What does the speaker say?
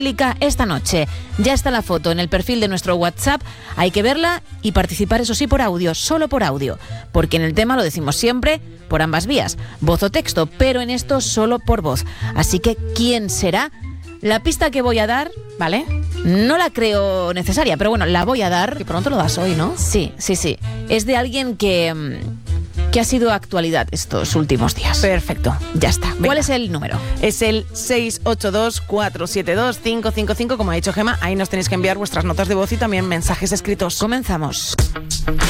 esta noche. Ya está la foto en el perfil de nuestro WhatsApp. Hay que verla y participar, eso sí, por audio, solo por audio. Porque en el tema lo decimos siempre por ambas vías, voz o texto, pero en esto solo por voz. Así que, ¿quién será? La pista que voy a dar, ¿vale? No la creo necesaria, pero bueno, la voy a dar. Que pronto lo das hoy, ¿no? Sí. Es de alguien que ha sido actualidad estos últimos días. Perfecto. Ya está. Venga. ¿Cuál es el número? Es el 682-472-555, como ha dicho Gemma. Ahí nos tenéis que enviar vuestras notas de voz y también mensajes escritos. Comenzamos.